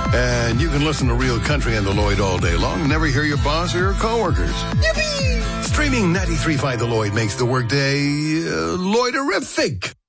And you can listen to Real Country and the Lloyd all day long and never hear your boss or your coworkers. Yippee! Streaming 93.5 The Lloyd makes the workday Lloyderific.